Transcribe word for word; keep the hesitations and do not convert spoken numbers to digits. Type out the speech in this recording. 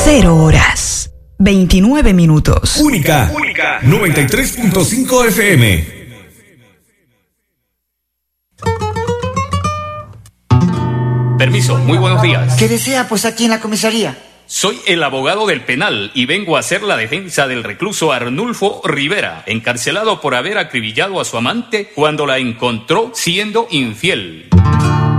Cero horas, veintinueve minutos. Única, única, noventa y tres punto cinco F M. Permiso, muy buenos días. ¿Qué desea, pues, aquí en la comisaría? Soy el abogado del penal y vengo a hacer la defensa del recluso Arnulfo Rivera, encarcelado por haber acribillado a su amante cuando la encontró siendo infiel.